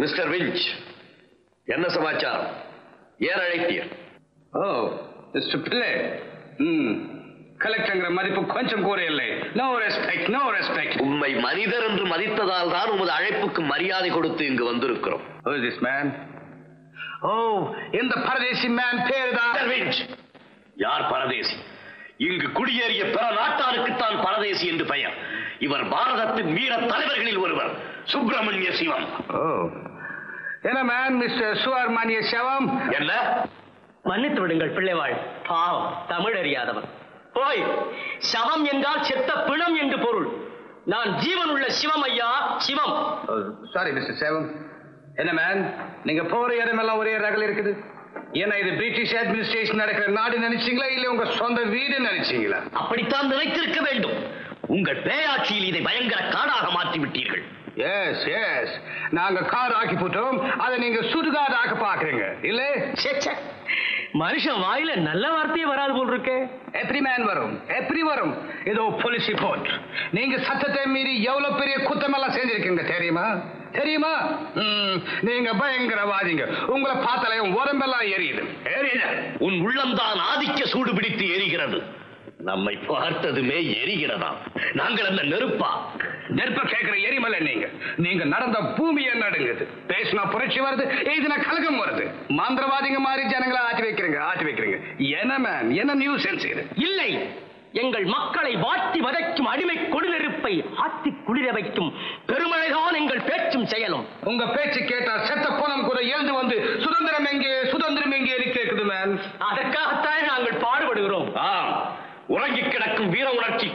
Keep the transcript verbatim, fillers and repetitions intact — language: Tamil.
மிஸ்டர் விஞ்ச், என்ன சமாச்சாரம்? ஏன் அழைத்தீர்? ஓ மிஸ்டர் பிள்ளை, ம் கலெக்டர்ங்கிற மதிப்பு கொஞ்சம் கூட இல்லை. No respect, no respect. உண்மை மனிதர் என்று மதித்ததால் தான் உமது அழைப்புக்கு மரியாதை கொடுத்து இங்கு வந்திருக்கிறோம். Who is this man? Oh, இந்த பரதேசி மேன் பேருதான் விஞ்ச். யார் பரதேசி? இங்கு குடியேறிய பிற நாட்டாருக்குத்தான் பரதேசி என்று பெயர். இவர் பாரதத்தின் வீர தலைவர்களில் ஒருவர், சுப்பிரமணிய சிவம். என்ன மேன் மிஸ்டர் சுப்பிரமணிய சிவம்? என்ன? மன்னித்து விடுங்கள் பிள்ளைவாள், பாவம் தமிழ் அறியாதவன். போய் சவம் என்றால் செத்த பிணம் என்று பொருள். நான் ஜீவன் உள்ள சிவம் ஐயா, சிவம். சாரி மிஸ்டர் சிவம். என்ன மேன், நீங்க போற இடமெல்லாம் ஒரே ரகல் இருக்குது. ஏன்னா இது பிரிட்டிஷ் அட்மினிஸ்ட்ரேஷன் நடக்கிற நாடு நினைச்சீங்களா, இல்ல உங்க சொந்த வீடு நினைச்சீங்களா? அப்படித்தான் நினைத்திருக்க வேண்டும். உங்கள் பேராட்சியில் இதை பயங்கர காடாக மாற்றி விட்டீர்கள். எஸ் எஸ், நாங்க கார் ஆக்கி போட்டோம், அதை நீங்க சுடுகாடு ஆக்க பாக்குறீங்க இல்ல? மனுஷன் வாயில நல்ல வார்த்தையே வராது போல் இருக்கு. எப்படி மேன் வரும்? எப்படி வரும்? ஏதோ போலீஸ் ரிப்போர்ட். நீங்க சட்டத்தை மீறி எவ்வளவு பெரிய குற்றம் எல்லாம் செஞ்சிருக்கீங்க தெரியுமா? தெரியுமா? நீங்க பயங்கரவாதிங்க. உங்களை பார்த்தாலே உடம்பெல்லாம் எரியுது. எரியுது. உன் உள்ளம்தான் ஆதிக்க சூடு பிடித்து எரிகிறது. நம்மை பார்த்ததுமே எரிகிறதா? நாங்கள் அந்த நெருப்பா? நெருப்ப கேட்கிற எரிமலை நீங்க. நீங்க நடந்த பூமியை நடுங்குது. பேசினா புரட்சி வருது, எழுதினா கலகம் வருது. மந்திரவாதிங்க மாதிரி ஜனங்களை ஆட்டி வைக்கிறீங்க, ஆட்டி வைக்கிறீங்க. என்ன மேன், என்ன நியூஸ் சென்ஸ் இது? இல்லை, எங்கள் மக்களை வாட்டி வதைக்கும் அடிமை கொடுநெருப்பை ஆத்தி குளிர வைக்கும் பெருமழைதான் எங்கள் பேச்சும் செயலும். உங்க பேச்சு கேட்டா செத்த போனம் கூட எழுந்து வந்து சுதந்திரம் எங்கே, சுதந்திரம் எங்கே கேட்குது மேன். அதற்காகத்தான் நாங்கள் பாடுபடுகிறோம். உறங்கி கிடக்கும் வீர உணர்ச்சி